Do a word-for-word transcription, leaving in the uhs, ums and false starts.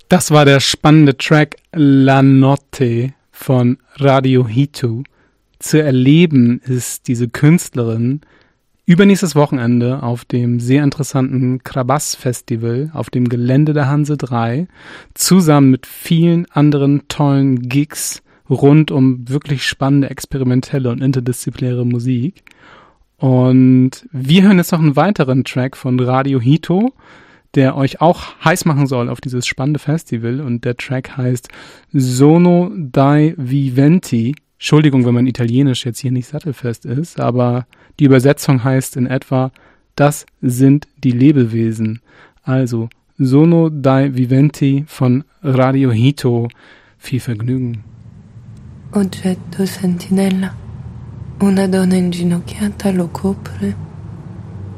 Das war der spannende Track La Notte von Radio Hito. Zu erleben ist diese Künstlerin übernächstes Wochenende auf dem sehr interessanten Krabas Festival auf dem Gelände der Hanse drei, zusammen mit vielen anderen tollen Gigs rund um wirklich spannende, experimentelle und interdisziplinäre Musik. Und wir hören jetzt noch einen weiteren Track von Radio Hito, der euch auch heiß machen soll auf dieses spannende Festival. Und der Track heißt Sono dei Viventi. Entschuldigung, wenn mein Italienisch jetzt hier nicht sattelfest ist, aber die Übersetzung heißt in etwa, das sind die Lebewesen. Also Sono dei Viventi von Radio Hito. Viel Vergnügen. Oggetto sentinella, una donna inginocchiata lo copre.